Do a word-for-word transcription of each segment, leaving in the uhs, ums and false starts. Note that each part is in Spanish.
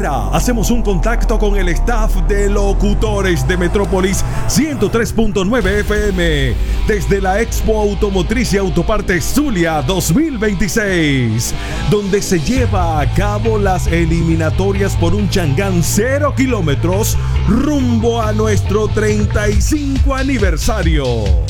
Ahora hacemos un contacto con el staff de locutores de Metrópolis ciento tres punto nueve F M desde la Expo Automotriz y Autopartes Zulia dos mil veintiséis, donde se lleva a cabo las eliminatorias por un Changán cero kilómetros rumbo a nuestro treinta y cinco aniversario.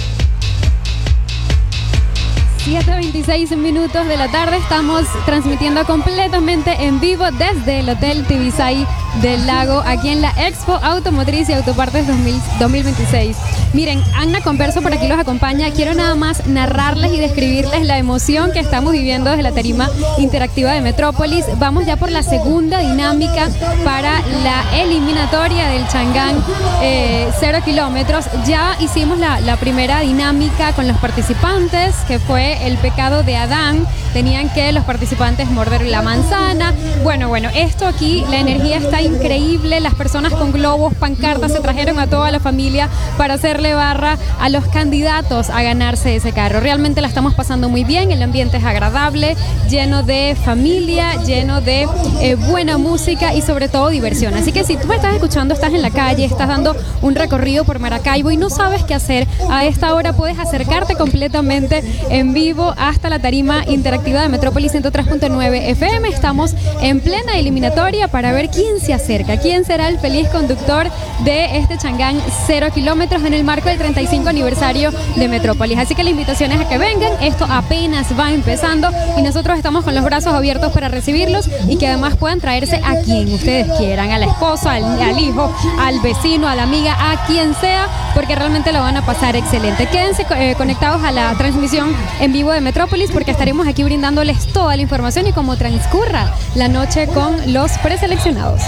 siete veintiséis minutos de la tarde, estamos transmitiendo completamente en vivo desde el Hotel Tibisay del Lago, aquí en la Expo Automotriz y Autopartes dos mil veintiséis. Miren, Anna Converso por aquí los acompaña. Quiero nada más narrarles y describirles la emoción que estamos viviendo desde la tarima interactiva de Metrópolis. Vamos ya por la segunda dinámica para la eliminatoria del Changán eh, cero kilómetros. Ya hicimos la, la primera dinámica con los participantes, que fue el pecado de Adán. Tenían que los participantes morder la manzana. Bueno, bueno, esto aquí, la energía está increíble. Las personas con globos, pancartas, se trajeron a toda la familia para hacerle barra a los candidatos a ganarse ese carro. Realmente la estamos pasando muy bien, el ambiente es agradable, lleno de familia, lleno de eh, buena música y sobre todo diversión. Así que si tú me estás escuchando, estás en la calle, estás dando un recorrido por Maracaibo y no sabes qué hacer, a esta hora puedes acercarte completamente en vivo hasta la tarima interactiva de Metrópolis ciento tres punto nueve F M. Estamos en plena eliminatoria para ver quién se acerca, quién será el feliz conductor de este Changán cero kilómetros en el marco del treinta y cinco aniversario de Metrópolis. Así que la invitación es a que vengan, esto apenas va empezando y nosotros estamos con los brazos abiertos para recibirlos y que además puedan traerse a quien ustedes quieran, a la esposa, al, al hijo, al vecino, a la amiga, a quien sea, porque realmente lo van a pasar excelente. Quédense eh, conectados a la transmisión en vivo de Metrópolis porque estaremos aquí brindándoles toda la información y cómo transcurra la noche con los preseleccionados.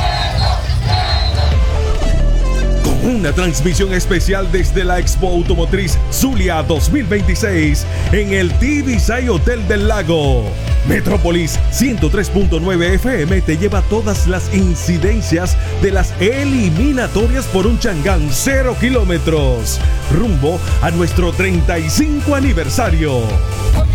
Una transmisión especial desde la Expo Automotriz Zulia dos mil veintiséis en el Tibisay Hotel del Lago. Metrópolis ciento tres punto nueve F M te lleva todas las incidencias de las eliminatorias por un Changán cero kilómetros rumbo a nuestro treinta y cinco aniversario.